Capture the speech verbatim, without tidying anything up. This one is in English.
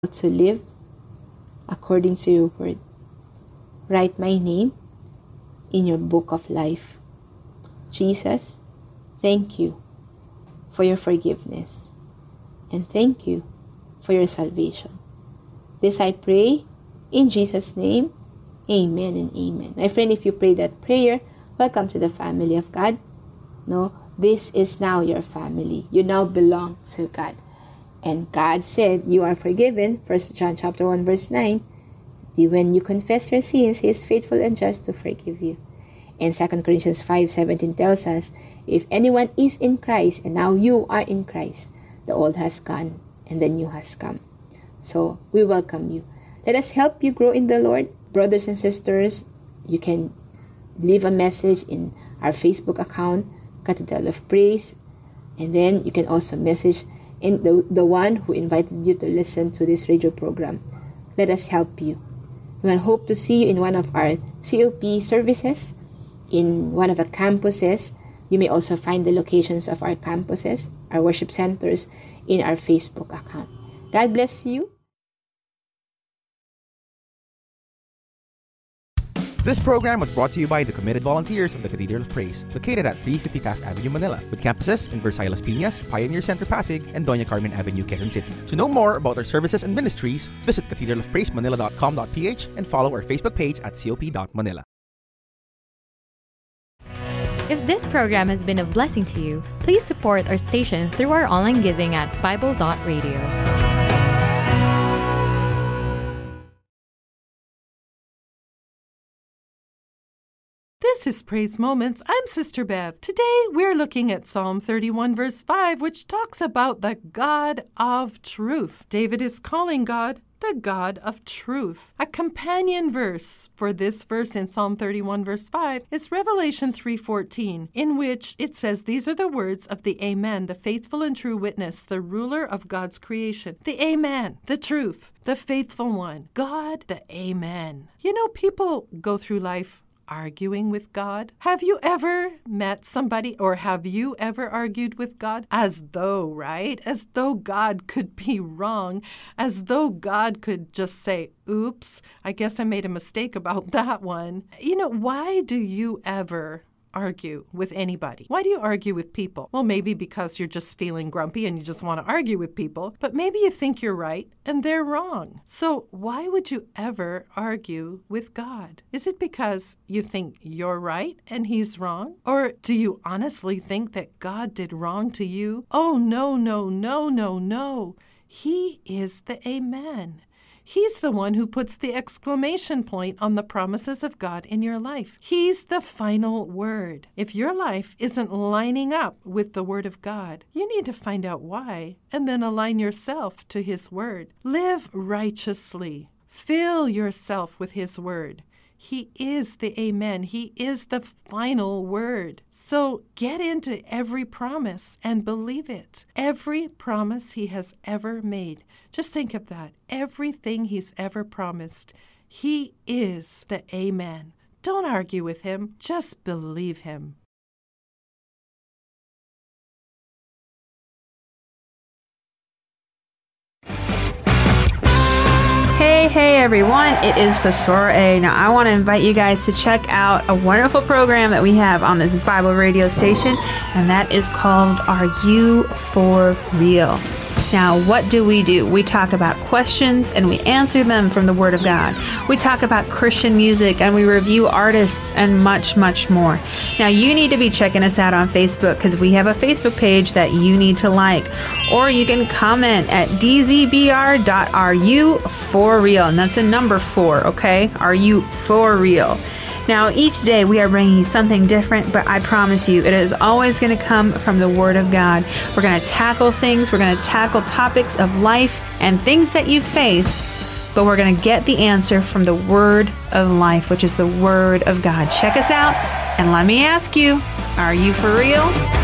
to live according to your word. Write my name in your book of life. Jesus, thank you for your forgiveness, and thank you for your salvation. This I pray in Jesus' name. Amen and amen. My friend, if you pray that prayer, welcome to the family of God. No, this is now your family. You now belong to God. And God said you are forgiven. First John chapter one verse nine. When you confess your sins, He is faithful and just to forgive you. And Second Corinthians five seventeen tells us, if anyone is in Christ, and now you are in Christ, the old has gone and the new has come. So we welcome you. Let us help you grow in the Lord. Brothers and sisters, you can leave a message in our Facebook account, Cathedral of Praise. And then you can also message in the, the one who invited you to listen to this radio program. Let us help you. We hope to see you in one of our C O P services, in one of the campuses. You may also find the locations of our campuses, our worship centers, in our Facebook account. God bless you. This program was brought to you by the committed volunteers of the Cathedral of Praise, located at three fifty Taft Avenue, Manila, with campuses in Versailles Las Piñas, Pioneer Center Pasig, and Doña Carmen Avenue, Quezon City. To know more about our services and ministries, visit cathedral of praise manila dot com dot p h and follow our Facebook page at c o p dot manila. If this program has been a blessing to you, please support our station through our online giving at bible dot radio. This is Praise Moments. I'm Sister Bev. Today we're looking at Psalm thirty-one verse five, which talks about the God of truth. David is calling God the God of truth. A companion verse for this verse in Psalm thirty-one verse five is Revelation three fourteen, in which it says, these are the words of the Amen, the faithful and true witness, the ruler of God's creation. The Amen, the truth, the faithful one, God, the Amen. You know, people go through life arguing with God. Have you ever met somebody, or have you ever argued with God? As though, right? As though God could be wrong. As though God could just say, oops, I guess I made a mistake about that one. You know, why do you ever argue with anybody? Why do you argue with people? Well, maybe because you're just feeling grumpy and you just want to argue with people, but maybe you think you're right and they're wrong. So why would you ever argue with God? Is it because you think you're right and He's wrong? Or do you honestly think that God did wrong to you? Oh, no, no, no, no, no. He is the Amen. He's the one who puts the exclamation point on the promises of God in your life. He's the final word. If your life isn't lining up with the word of God, you need to find out why and then align yourself to His word. Live righteously. Fill yourself with His word. He is the Amen. He is the final word. So get into every promise and believe it. Every promise He has ever made. Just think of that. Everything He's ever promised. He is the Amen. Don't argue with Him. Just believe Him. Hey, hey everyone, it is Pastor A. Now I want to invite you guys to check out a wonderful program that we have on this Bible radio station, and that is called Are You For Real? Now, what do we do? We talk about questions and we answer them from the Word of God. We talk about Christian music and we review artists and much, much more. Now, you need to be checking us out on Facebook because we have a Facebook page that you need to like. Or you can comment at d z b r dot are you for real. And that's a number four, okay? Are you for real? Now, each day we are bringing you something different, but I promise you it is always going to come from the Word of God. We're going to tackle things. We're going to tackle topics of life and things that you face, but we're going to get the answer from the Word of life, which is the Word of God. Check us out, and let me ask you, are you for real?